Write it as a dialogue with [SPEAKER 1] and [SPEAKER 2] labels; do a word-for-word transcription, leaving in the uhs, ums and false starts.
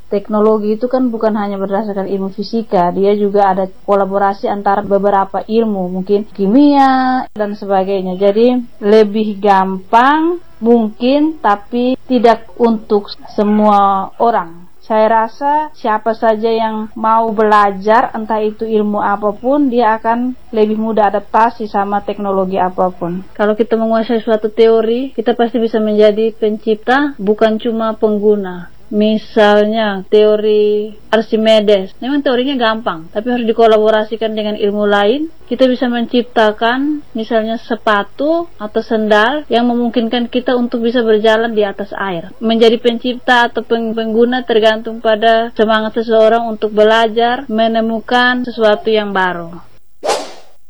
[SPEAKER 1] teknologi itu kan bukan hanya berdasarkan ilmu fisika, dia juga ada kolaborasi antara beberapa ilmu, mungkin kimia dan sebagainya. Jadi lebih gampang mungkin, tapi tidak untuk semua orang. Saya rasa siapa saja yang mau belajar, entah itu ilmu apapun, dia akan lebih mudah adaptasi sama teknologi apapun. Kalau kita menguasai suatu teori, kita pasti bisa menjadi pencipta, bukan cuma pengguna. Misalnya teori Archimedes, memang teorinya gampang, tapi harus dikolaborasikan dengan ilmu lain. Kita bisa menciptakan misalnya sepatu atau sendal yang memungkinkan kita untuk bisa berjalan di atas air. Menjadi pencipta atau pengguna tergantung pada semangat seseorang untuk belajar, menemukan sesuatu yang baru.